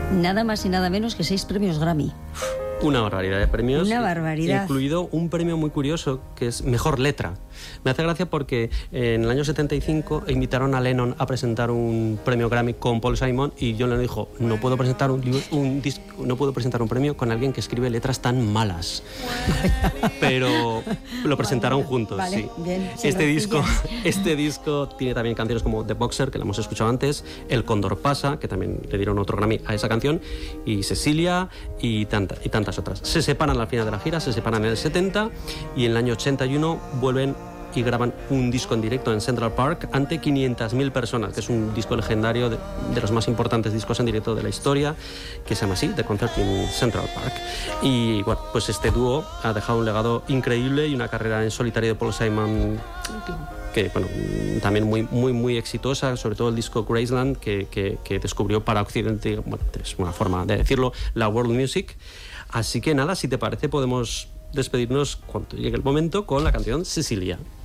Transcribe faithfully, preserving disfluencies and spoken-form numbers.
Nada más y nada menos que seis premios Grammy. Una barbaridad de premios. Una barbaridad. Incluido un premio muy curioso que es Mejor Letra. Me hace gracia porque en el año setenta y cinco invitaron a Lennon a presentar un premio Grammy con Paul Simon y John Lennon dijo, no puedo presentar un, un disco, no puedo presentar un premio con alguien que escribe letras tan malas. Pero lo presentaron juntos. Vale, sí. Bien, este disco, este disco tiene también canciones como The Boxer, que la hemos escuchado antes, El Cóndor pasa, que también le dieron otro Grammy a esa canción, y Cecilia y tanta, y tantas otras. Se separan al final de la gira, se separan en el setenta y en el año ochenta y uno vuelven y graban un disco en directo en Central Park ante quinientas mil personas, que es un disco legendario de, de los más importantes discos en directo de la historia, que se llama así, The Concert in Central Park. Y bueno, pues este dúo ha dejado un legado increíble y una carrera en solitario de Paul Simon que, que bueno, también muy, muy, muy exitosa, sobre todo el disco Graceland, que, que, que descubrió para Occidente, bueno, es una forma de decirlo, la world music. Así que nada, si te parece podemos despedirnos cuando llegue el momento con la canción Cecilia.